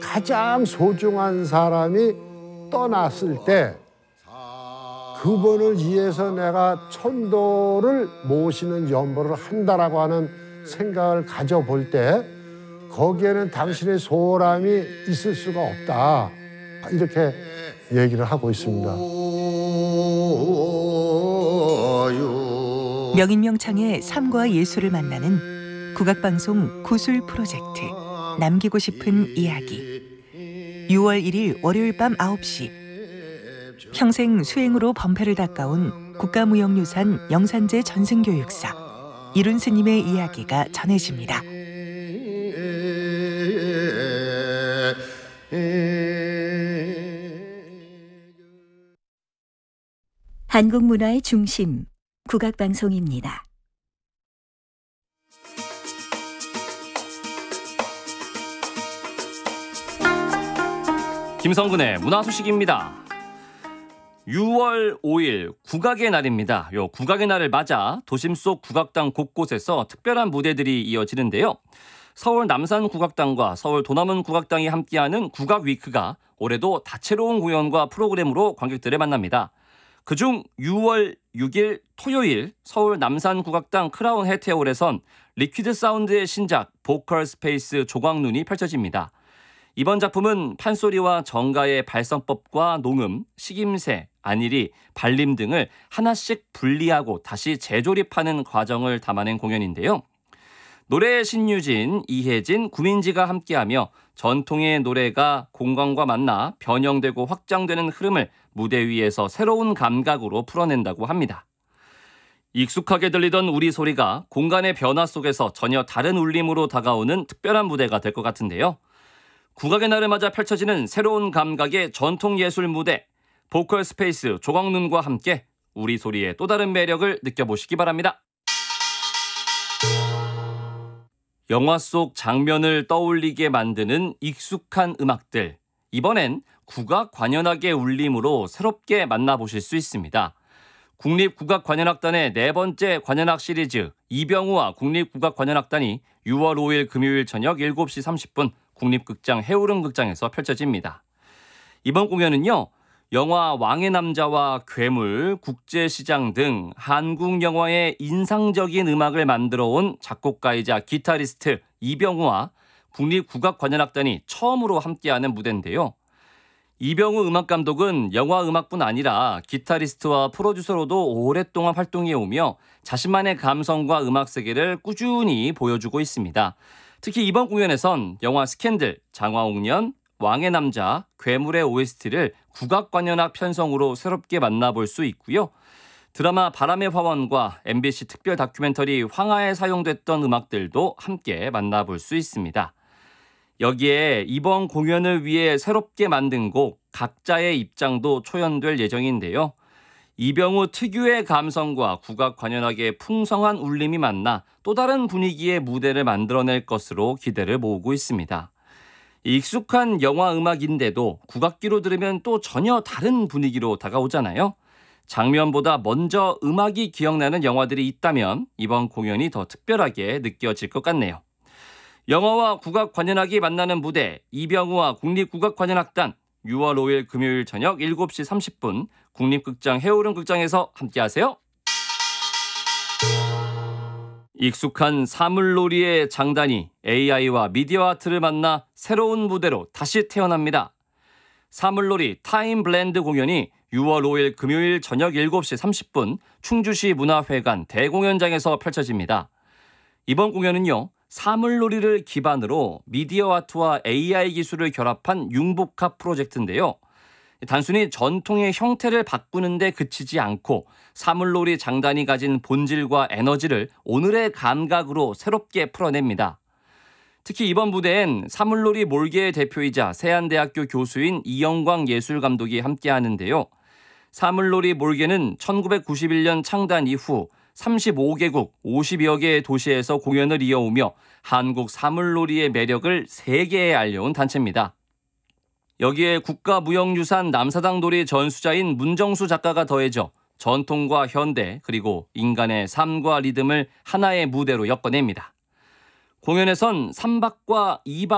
가장 소중한 사람이 떠났을 때 그분을 위해서 내가 천도를 모시는 연보를 한다라고 하는 생각을 가져볼 때 거기에는 당신의 소홀함이 있을 수가 없다. 이렇게 얘기를 하고 있습니다. 명인명창의 삶과 예술을 만나는 국악방송 구술 프로젝트 남기고 싶은 이야기 6월 1일 월요일 밤 9시 평생 수행으로 범패를 닦아온 국가무형유산 영산제 전승교육사 이룬 스님의 이야기가 전해집니다. 한국 문화의 중심, 국악방송입니다. 김성근의 문화소식입니다. 6월 5일 국악의 날입니다. 요 국악의 날을 맞아 도심 속 국악당 곳곳에서 특별한 무대들이 이어지는데요. 서울 남산국악당과 서울 도남원 국악당이 함께하는 국악위크가 올해도 다채로운 공연과 프로그램으로 관객들을 만납니다. 그중 6월 6일 토요일 서울 남산국악당 크라운 해태홀에선 리퀴드 사운드의 신작 보컬 스페이스 조광눈이 펼쳐집니다. 이번 작품은 판소리와 정가의 발성법과 농음, 식임새, 안일이, 발림 등을 하나씩 분리하고 다시 재조립하는 과정을 담아낸 공연인데요. 노래의 신유진, 이혜진, 구민지가 함께하며 전통의 노래가 공간과 만나 변형되고 확장되는 흐름을 무대 위에서 새로운 감각으로 풀어낸다고 합니다. 익숙하게 들리던 우리 소리가 공간의 변화 속에서 전혀 다른 울림으로 다가오는 특별한 무대가 될 것 같은데요. 국악의 날을 맞아 펼쳐지는 새로운 감각의 전통예술 무대 보컬 스페이스 조광눈과 함께 우리 소리의 또 다른 매력을 느껴보시기 바랍니다. 영화 속 장면을 떠올리게 만드는 익숙한 음악들. 이번엔 국악 관현악의 울림으로 새롭게 만나보실 수 있습니다. 국립국악관현악단의 네 번째 관현악 시리즈 이병우와 국립국악관현악단이 6월 5일 금요일 저녁 7시 30분 국립극장 해오름극장에서 펼쳐집니다. 이번 공연은요. 영화 왕의 남자와 괴물, 국제시장 등 한국 영화의 인상적인 음악을 만들어온 작곡가이자 기타리스트 이병우와 국립국악관현악단이 처음으로 함께하는 무대인데요. 이병우 음악감독은 영화 음악뿐 아니라 기타리스트와 프로듀서로도 오랫동안 활동해오며 자신만의 감성과 음악 세계를 꾸준히 보여주고 있습니다. 특히 이번 공연에선 영화 스캔들, 장화홍련, 왕의 남자, 괴물의 OST를 국악관현악 편성으로 새롭게 만나볼 수 있고요. 드라마 바람의 화원과 MBC 특별 다큐멘터리 황하에 사용됐던 음악들도 함께 만나볼 수 있습니다. 여기에 이번 공연을 위해 새롭게 만든 곡 각자의 입장도 초연될 예정인데요. 이병우 특유의 감성과 국악관현악의 풍성한 울림이 만나 또 다른 분위기의 무대를 만들어낼 것으로 기대를 모으고 있습니다. 익숙한 영화 음악인데도 국악기로 들으면 또 전혀 다른 분위기로 다가오잖아요. 장면보다 먼저 음악이 기억나는 영화들이 있다면 이번 공연이 더 특별하게 느껴질 것 같네요. 영화와 국악관현악이 만나는 무대 이병우와 국립국악관현악단 6월 5일 금요일 저녁 7시 30분 국립극장 해오름극장에서 함께하세요. 익숙한 사물놀이의 장단이 AI와 미디어 아트를 만나 새로운 무대로 다시 태어납니다. 사물놀이 타임 블렌드 공연이 6월 5일 금요일 저녁 7시 30분 충주시 문화회관 대공연장에서 펼쳐집니다. 이번 공연은요. 사물놀이를 기반으로 미디어 아트와 AI 기술을 결합한 융복합 프로젝트인데요. 단순히 전통의 형태를 바꾸는 데 그치지 않고 사물놀이 장단이 가진 본질과 에너지를 오늘의 감각으로 새롭게 풀어냅니다. 특히 이번 무대엔 사물놀이 몰개의 대표이자 세안대학교 교수인 이영광 예술감독이 함께하는데요. 사물놀이 몰개는 1991년 창단 이후 35개국 50여 개의 도시에서 공연을 이어오며 한국 사물놀이의 매력을 세계에 알려온 단체입니다. 여기에 국가무형유산 남사당놀이 전수자인 문정수 작가가 더해져 전통과 현대 그리고 인간의 삶과 리듬을 하나의 무대로 엮어냅니다. 공연에선 3박과 2박